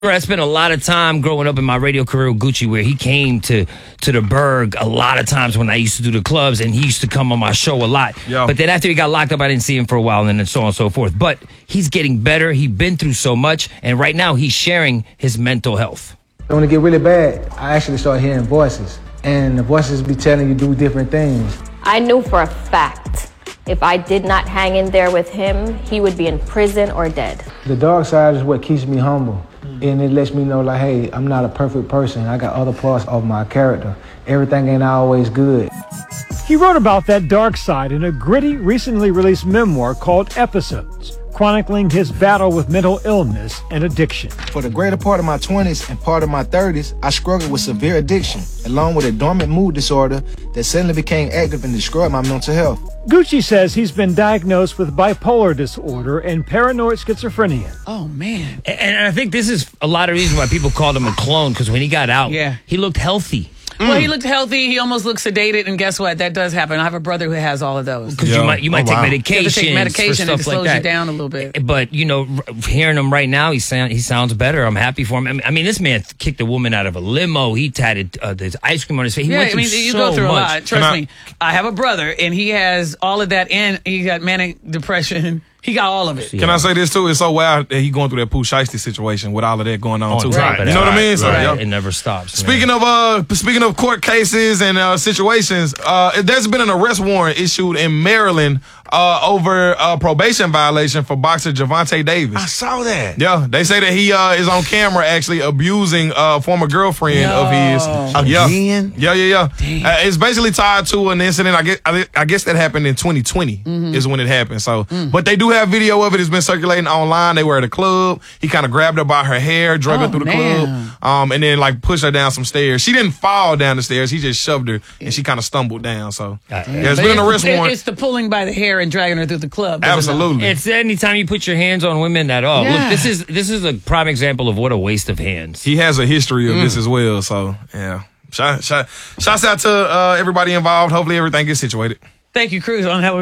I spent a lot of time growing up in my radio career with Gucci, where he came to the Berg a lot of times when I used to do the clubs, and he used to come on my show a lot. Yo. But then after he got locked up, I didn't see him for a while, and then so on and so forth. But he's getting better. He's been through so much, and right now he's sharing his mental health. When it get really bad, I actually start hearing voices, and the voices be telling you to do different things. I knew for a fact if I did not hang in there with him, he would be in prison or dead. The dark side is what keeps me humble. And it lets me know, like, hey, I'm not a perfect person. I got other parts of my character. Everything ain't always good. He wrote about that dark side in a gritty, recently released memoir called Episodes, chronicling his battle with mental illness and addiction. For the greater part of my 20s and part of my 30s, I struggled with severe addiction, along with a dormant mood disorder that suddenly became active and destroyed my mental health. Gucci says he's been diagnosed with bipolar disorder and paranoid schizophrenia. Oh, man. And I think this is a lot of reasons why people called him a clone, because when he got out, he looked healthy. Well, he looked healthy. He almost looked sedated, and guess what? That does happen. I have a brother who has all of those. Because you might take medication. You have to take medication for and it stuff slows like that. you down a little bit. But, you know, hearing him right now, he sounds better. I'm happy for him. I mean, this man kicked a woman out of a limo. He tatted the ice cream on his face. He went through you so go through much. a lot. Trust me. I have a brother, and he has all of that, and he got manic depression. He got all of it. Can I say this too? It's so wild that he going through that Pooh Shiesty situation with all of that going on too. Right. You know what I mean? So, It never stops. Speaking of court cases and situations, there's been an arrest warrant issued in Maryland over a probation violation for boxer Gervonta Davis. I saw that. Yeah, they say that he is on camera actually abusing a former girlfriend of his. Again? Yeah. It's basically tied to an incident. I guess that happened in 2020 is when it happened. So, but they do have video of it. It's been circulating online. They were at a club. He kind of grabbed her by her hair, drug her through the club, and then like pushed her down some stairs. She didn't fall down the stairs. He just shoved her, and she kind of stumbled down. So, there's been an arrest warrant. It's the pulling by the hair and dragging her through the club. Absolutely. It's anytime you put your hands on women at all. Yeah. Look, this is a prime example of what a waste of hands. He has a history of this as well. So, yeah. Shouts out to everybody involved. Hopefully everything gets situated. Thank you, Cruz. On how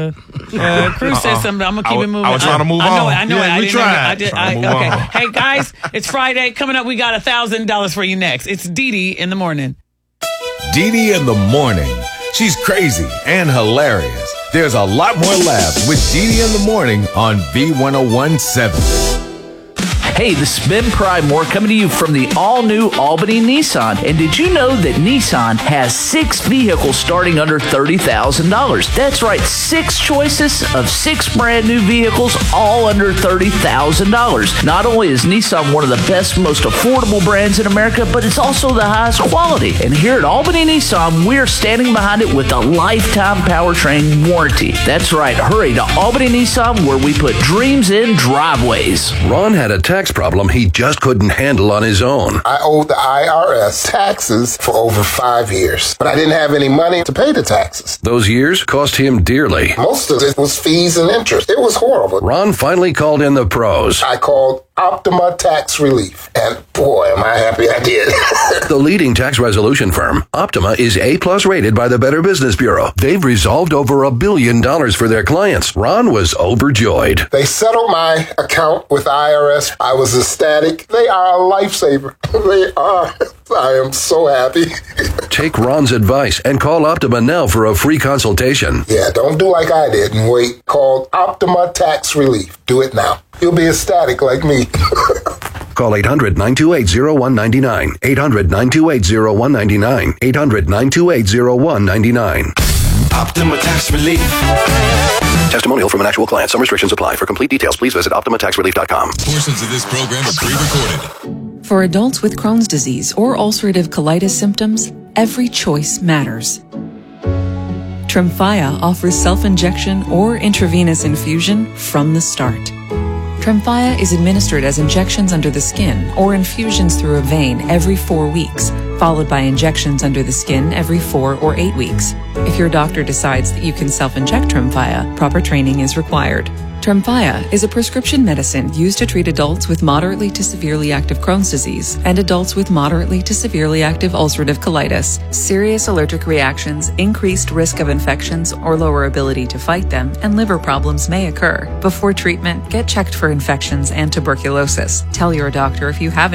Cruz said something. I'm gonna keep it moving. I was trying to move on. I know it. We tried. Okay. Hey guys, it's Friday. Coming up, we got $1,000 for you next. It's Dee Dee in the morning. Dee Dee in the morning. She's crazy and hilarious. There's a lot more laughs with Dee Dee in the morning on V1017. Hey, this is Ben Pridemore coming to you from the all-new Albany Nissan. And did you know that Nissan has 6 vehicles starting under $30,000? That's right, 6 choices of 6 brand new vehicles, all under $30,000. Not only is Nissan one of the best, most affordable brands in America, but it's also the highest quality. And here at Albany Nissan, we're standing behind it with a lifetime powertrain warranty. That's right, hurry to Albany Nissan, where we put dreams in driveways. Ron had a tax problem he just couldn't handle on his own. I owed the IRS taxes for over 5 years, but I didn't have any money to pay the taxes. Those years cost him dearly. Most of it was fees and interest. It was horrible. Ron finally called in the pros. I called Optima Tax Relief, and boy, am I happy I did. The leading tax resolution firm, Optima, is A+ rated by the Better Business Bureau. They've resolved over $1 billion for their clients. Ron was overjoyed. They settled my account with the IRS. I was ecstatic. They are a lifesaver. They are. I am so happy. Take Ron's advice and call Optima now for a free consultation. Yeah, don't do like I did and wait. Call Optima Tax Relief. Do it now. You'll be ecstatic like me. Call 800-928-0199. 800-928-0199. 800-928-0199. Optima Tax Relief. Testimonial from an actual client. Some restrictions apply. For complete details, please visit OptimaTaxRelief.com. Portions of this program are pre-recorded. For adults with Crohn's disease or ulcerative colitis symptoms, every choice matters. Tremfya offers self-injection or intravenous infusion from the start. Tremfya is administered as injections under the skin or infusions through a vein every 4 weeks, followed by injections under the skin every 4 or 8 weeks. If your doctor decides that you can self-inject Tremfya, proper training is required. Tremfya is a prescription medicine used to treat adults with moderately to severely active Crohn's disease and adults with moderately to severely active ulcerative colitis. Serious allergic reactions, increased risk of infections or lower ability to fight them, and liver problems may occur. Before treatment, get checked for infections and tuberculosis. Tell your doctor if you have